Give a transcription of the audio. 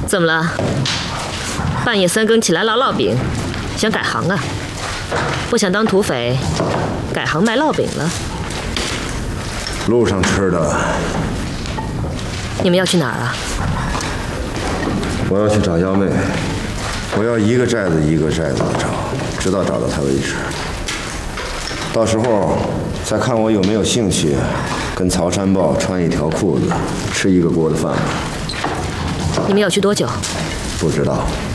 怎么了？半夜3更起来烙烙饼，想改行啊？不想当土匪，改行卖烙饼了？ 路上吃的。 你们要去哪儿啊？ 我要去找幺妹，我要一个寨子一个寨子的找，直到找到她为止。到时候再看我有没有兴趣跟曹山豹穿一条裤子，吃一个锅的饭吧。 你们要去多久？ 不知道。